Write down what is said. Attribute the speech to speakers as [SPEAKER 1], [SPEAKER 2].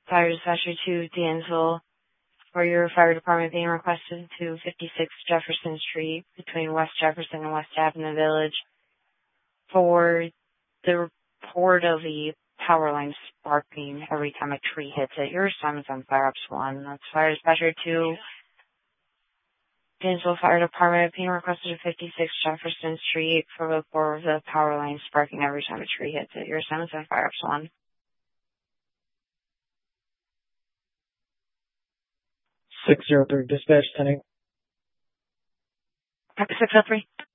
[SPEAKER 1] Fire Dispatcher to Dansville, for your fire department being requested to 56 Jefferson Street between West Jefferson and West Avenue Village for the report of the power line sparking every time a tree hits it. Your assignment's on Fire Ops 1. That's Fire Dispatcher to Dansville Fire Department being requested to 56 Jefferson Street for the report of the power line sparking every time a tree hits it. Your assignment's on Fire Ops 1.
[SPEAKER 2] 603 dispatch, 10-8.
[SPEAKER 1] 603.